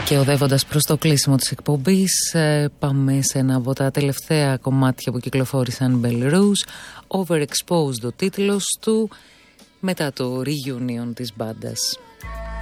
Και οδεύοντας προς το κλείσιμο της εκπομπής, πάμε σε ένα από τα τελευταία κομμάτια που κυκλοφόρησαν, Belle Rouge, Overexposed ο τίτλος του, μετά το reunion της μπάντας.